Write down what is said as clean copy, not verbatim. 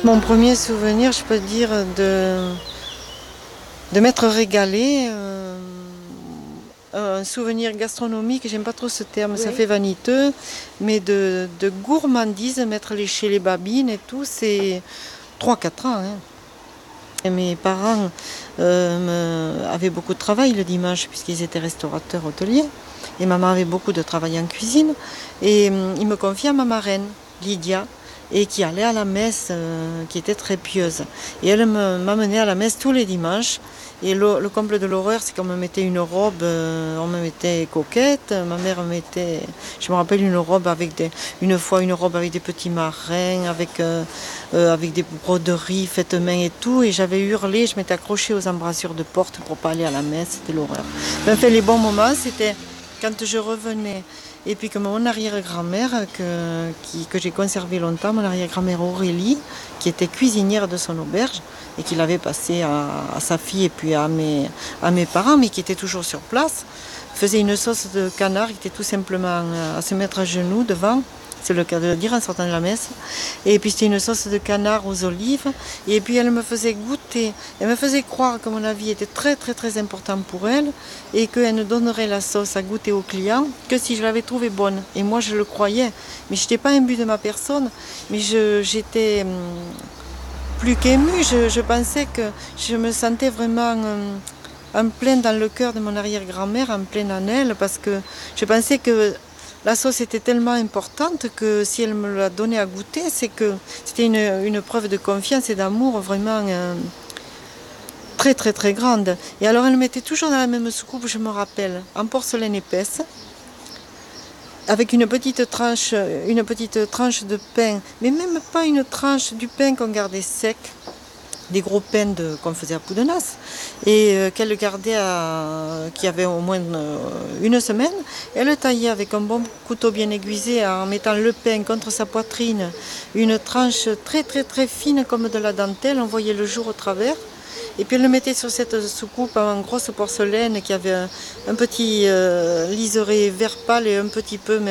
Mon premier souvenir, je peux dire, de m'être régalée. Un souvenir gastronomique, j'aime pas trop ce terme, ça Oui. fait vaniteux, mais de gourmandise, mettre chez les babines et tout, c'est 3-4 ans, hein. Et mes parents avaient beaucoup de travail le dimanche, puisqu'ils étaient restaurateurs hôteliers. Et maman avait beaucoup de travail en cuisine. Et ils me confiaient à ma marraine, Lydia, et qui allait à la messe, qui était très pieuse. Et elle m'amenait à la messe tous les dimanches. Et le comble de l'horreur, c'est qu'on me mettait une robe, on me mettait coquette. Ma mère me mettait, je me rappelle, une robe une fois une robe avec des petits marins, avec des broderies faites main et tout. Et j'avais hurlé, je m'étais accrochée aux embrasures de porte pour pas aller à la messe, c'était l'horreur. Enfin, les bons moments, c'était quand je revenais. Et puis que mon arrière-grand-mère, que j'ai conservé longtemps, mon arrière-grand-mère Aurélie, qui était cuisinière de son auberge, et qui l'avait passé à sa fille et puis à mes parents, mais qui était toujours sur place, faisait une sauce de canard, qui était tout simplement à se mettre à genoux devant, c'est le cas de le dire en sortant de la messe. Et puis c'était une sauce de canard aux olives. Et puis elle me faisait goûter, elle me faisait croire que mon avis était très très très important pour elle et qu'elle ne donnerait la sauce à goûter aux clients que si je l'avais trouvée bonne. Et moi je le croyais, mais je n'étais pas imbue de ma personne, mais j'étais plus qu'émue. Je pensais que je me sentais vraiment en plein dans le cœur de mon arrière-grand-mère, en plein en elle, parce que je pensais que la sauce était tellement importante que si elle me la donnait à goûter, c'est que c'était une preuve de confiance et d'amour vraiment très très très grande. Et alors elle mettait toujours dans la même soucoupe, je me rappelle, en porcelaine épaisse, avec une petite tranche de pain, mais même pas une tranche du pain qu'on gardait sec, des gros pains qu'on faisait à Poudenas et qu'elle gardait qui avait au moins une semaine. Elle le taillait avec un bon couteau bien aiguisé en mettant le pain contre sa poitrine, une tranche très très très fine comme de la dentelle, on voyait le jour au travers. Et puis elle le mettait sur cette soucoupe en grosse porcelaine qui avait un petit liseré vert pâle et un petit peu